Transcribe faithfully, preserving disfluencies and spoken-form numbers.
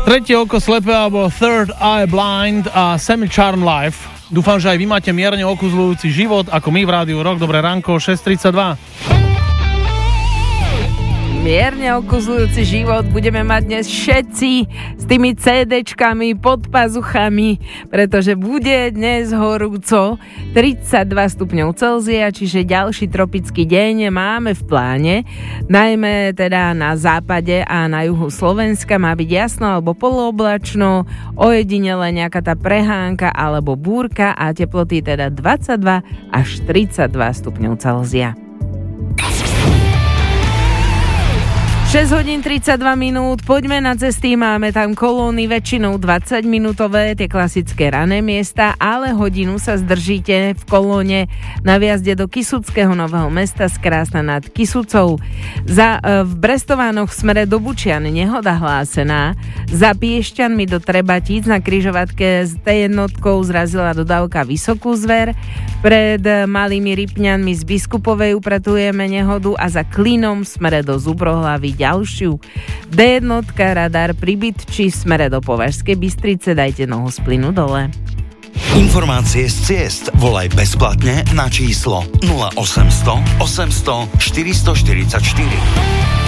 Tretie oko slepé alebo Third Eye Blind a Semi Charm Life. Dúfam, že aj vy máte mierne okuzľujúci život, ako my v Rádiu Rock. Dobré ránko, šesť tridsaťdva. Mierne okuzľujúci život budeme mať dnes všetci s tými cédečkami pod pazuchami, pretože bude dnes horúco, tridsaťdva stupňov Celzia, čiže ďalší tropický deň máme v pláne, najmä teda na západe a na juhu Slovenska má byť jasno alebo polooblačno, ojedinele nejaká tá prehánka alebo búrka a teploty teda dvadsaťdva až tridsaťdva stupňov Celzia. šesť hodín tridsaťdva minút, poďme na cesty, máme tam kolóny väčšinou dvadsať minútové, tie klasické rané miesta, ale hodinu sa zdržíte v kolóne na vjazde do Kysuckého Nového Mesta z Krásna nad Kysucou. Za, v Brestovánoch v smere do Bučian nehoda hlásená, za Piešťanmi do Trebatíc na križovatke s té jednotkou zrazila dodávka Vysokú Zver, pred Malými Rypňanmi z Biskupovej upratujeme nehodu a za Klínom v smere do Zubrohlavy ďalšiu. dé jednotka radar pri Bytči v smere do Považskej Bystrice, dajte nohu z plynu dole. Informácie z ciest volaj bezplatne na číslo nula osemsto osemsto štyristoštyridsaťštyri.